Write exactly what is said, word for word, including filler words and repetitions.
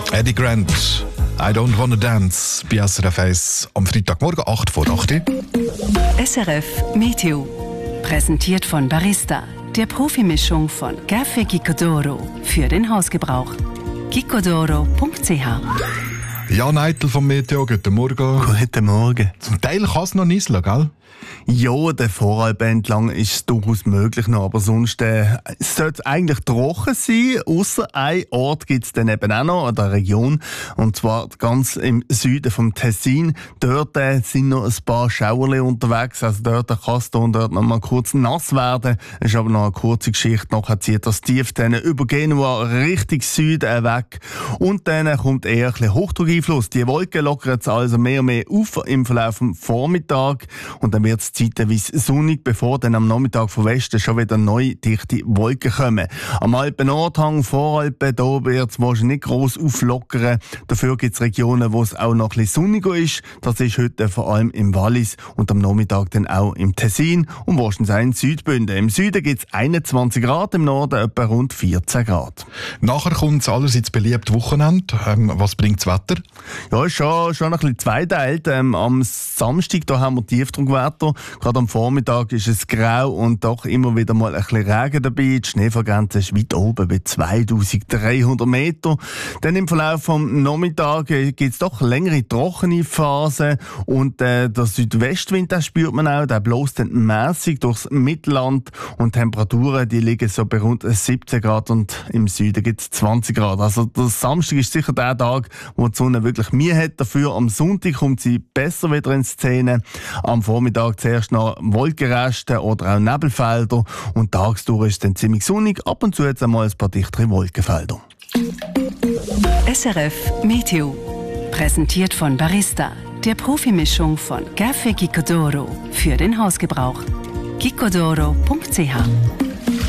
Eddie Grant, I don't wanna dance, bei S R F eins am Freitagmorgen acht vor acht. S R F Meteo. Präsentiert von Barista, der Profimischung von Café Gicodoro für den Hausgebrauch. gicodoro punkt c h. Jan Eitel vom Meteo, guten Morgen. Guten Morgen. Zum Teil kann es noch nieseln, gell? Ja, der Voralpen entlang ist es durchaus möglich noch, aber sonst äh, sollte es eigentlich trocken sein. Ausser ein Ort gibt es dann eben auch noch an der Region, und zwar ganz im Süden vom Tessin. Dort äh, sind noch ein paar Schauerle unterwegs, also dort kann es dort noch mal kurz nass werden. Es ist aber noch eine kurze Geschichte, nachher zieht das Tief dann über Genua Richtung Süden weg und dann kommt eher ein bisschen Hochdruckeinfluss. Die Wolken lockern es also mehr und mehr auf im Verlauf des Vormittags und dann wird es zeitweise sonnig, bevor dann am Nachmittag von Westen schon wieder neue dichte Wolken kommen. Am Alpen-Nordhang, Voralpen, da wird es wahrscheinlich nicht gross auflockern. Dafür gibt es Regionen, wo es auch noch ein bisschen sonniger ist. Das ist heute vor allem im Wallis und am Nachmittag dann auch im Tessin und wahrscheinlich auch in Südbünden. Im Süden gibt es einundzwanzig Grad, im Norden etwa rund vierzehn Grad. Nachher kommt es allerseits beliebt Wochenende. Ähm, was bringt das Wetter? Ja, ist schon, schon ein bisschen zweiteilt. Ähm, am Samstag da haben wir Tiefdruckwetter. Gerade am Vormittag ist es grau und doch immer wieder mal ein bisschen Regen dabei. Die Schneefallgrenze ist weit oben bei zweitausenddreihundert Meter. Dann im Verlauf vom Nachmittag gibt es doch längere trockene Phasen und äh, der Südwestwind, den spürt man auch, der bläst dann mässig durchs Mittelland und Temperaturen, die liegen so bei rund siebzehn Grad und im Süden gibt es zwanzig Grad. Also der Samstag ist sicher der Tag, wo die Sonne wirklich Mühe hat. Dafür am Sonntag kommt sie besser wieder in Szene. Am Vormittag zuerst noch Wolkenreste oder auch Nebelfelder und tagsdurch ist es dann ziemlich sonnig, ab und zu jetzt einmal ein paar dichtere Wolkenfelder. S R F Meteo. Präsentiert von Barista, der Profimischung von Café Gicodoro für den Hausgebrauch. gicodoro punkt c h.